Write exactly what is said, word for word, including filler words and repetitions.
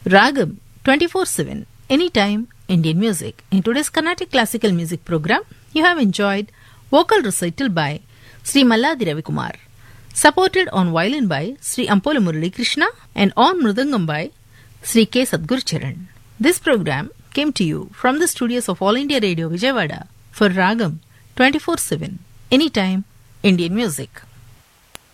Ragam twenty-four seven, anytime Indian music. In today's Carnatic classical music program, you have enjoyed vocal recital by Sri Malladi Ravikumar, supported on violin by Sri Ampola Murali Krishna and on mridangam by Sri K. Sadguru Charan. This program came to you from the studios of All India Radio Vijayawada for Ragam twenty-four seven, anytime Indian music.